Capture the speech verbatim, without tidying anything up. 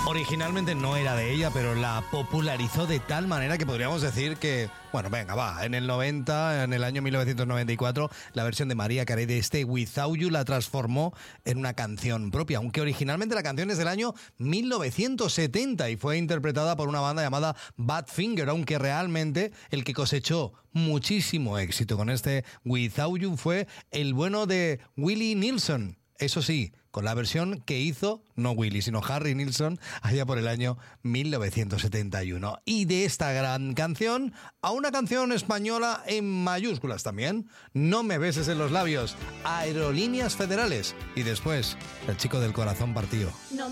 Originalmente no era de ella, pero la popularizó de tal manera que podríamos decir que, bueno, venga, va, en el noventa, en el año mil novecientos noventa y cuatro, la versión de Mariah Carey de este Without You la transformó en una canción propia, aunque originalmente la canción es del año mil novecientos setenta y fue interpretada por una banda llamada Badfinger, aunque realmente el que cosechó muchísimo éxito con este Without You fue el bueno de Willie Nelson. Eso sí, con la versión que hizo, no Willie, sino Harry Nilsson, allá por el año mil novecientos setenta y uno. Y de esta gran canción a una canción española en mayúsculas también. No me beses en los labios, Aerolíneas Federales. Y después, El chico del corazón partido. No.